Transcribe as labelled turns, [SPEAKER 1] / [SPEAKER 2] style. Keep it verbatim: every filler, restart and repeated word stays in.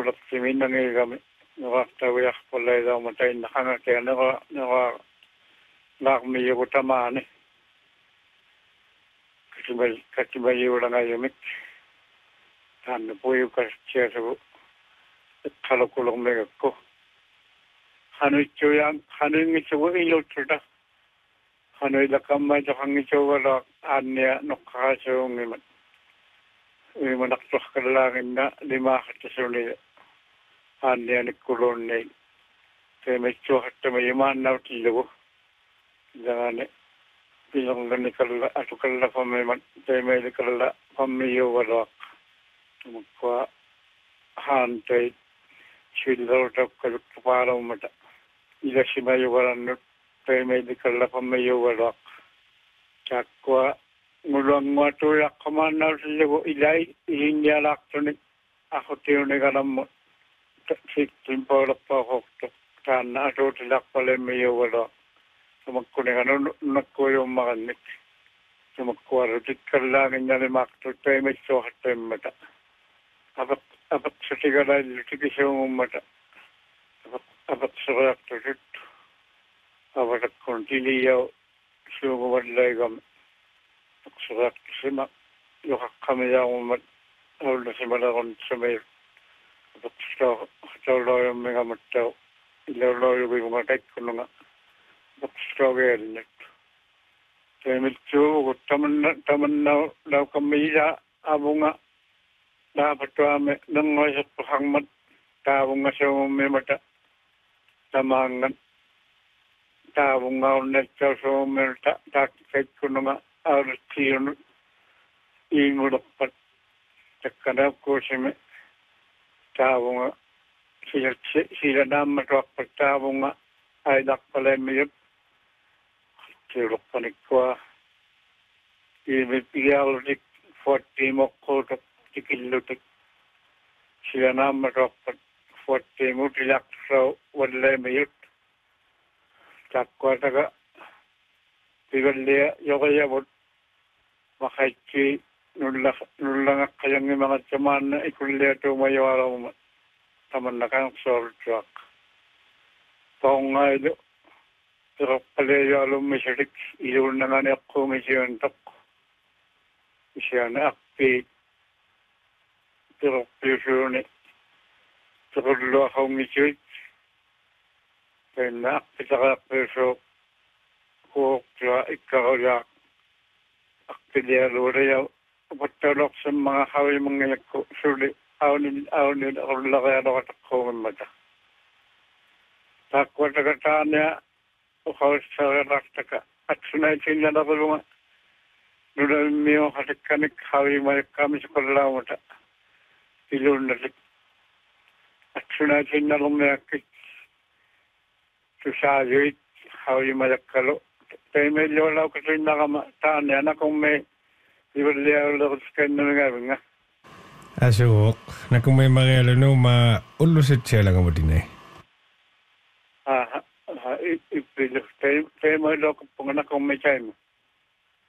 [SPEAKER 1] ulat simin nangi kami nakaktawiyak pala daw matay nakangakaya naka naka nakakmi yung utama ni katibay katibay yung ulang ayumik tanda po yung kasya sa kalakulong megak ko hanu ito yang hanu yung ito yung ilot suda hanu yung lakamay sa kang ito wala anya nakakasya yung iman iman nakatuwa kalangin na lima katasuni anya nikulon na kaya may ito hatta may iman na utilawo jangan bilang gani kala atau kala pemain pemain kala pemain walak mukwa hantai children tak kalau kepala mata ila simayu waran pemain kala pemain walak cakwa ngulang matu yak kamana silo ilai inya lak tuni aku tiun negalam sik timpol pa hokto tan atau tilak pale meyo walak Sumakkuningan nakkoyo makannik. Sumakkuara tikkalangin niya ni makto tayo may sohat tayo mata. Apat apat sa tigala litigisiyo mata. Apat apat sa kayak to dito. Apat at kontiliyaw siyo kumadlay kami. Sa kayak to sima. Yukak kami yaw mat. Awal na si malakon sa mayor. Apat sa kataw loyo mga mataw. Ilaw loyo ko yung matay ko nga. Strawberry. Kaya medyo taman taman na daw kami sa abo nga dapat kami nang sa pahangmat tao nga sa may mata tamangan tao nga ulit sa may mata takikait ko nga aras siyon ingulapat takkanap ko siya may tao nga sila sila naman wakpat tao nga ay dakpalay mayot Sirok panikwa. Ibigyaw dik forty mokko tak tikilutik. Sila naman rapat forty mo tilak sa wadlay mayut. Takwa taga. Tigalya yokaya mo. Makaitsi nulangak kayang yung mga tsaman na ikulya ito mayawara mo. Taman na kang salt truck. Paong nga ito. Pero pala yung masyalik, iyon na nga niya ko may siyan tak. Siya na akpi. Pero pala ni. Pero lo ako may siya. Kaya na akpi taka pero ko kaya ikaw ya. Akpi niya lura yaw. Patalok sa mga hawi mga ko. Suli, awnin, awnin, ako lakaya na katakko ng mata. Takwa tagataan niya. Kalau saya rasa at sunai sini ada belum, nulah mio hari kanik hari mereka kami sekolah muda, ilun nanti. At sunai sini ada mereka susah jadi hari mereka kalau, tapi melihat lau kesini nak tanya nak kau me, ibadah lau sekian nengar benga.
[SPEAKER 2] Asok, nak kau me magal nu ma ulu secela kamu dini.
[SPEAKER 1] Ah. Ipilih, saya saya mahu lakukan pengenakan macam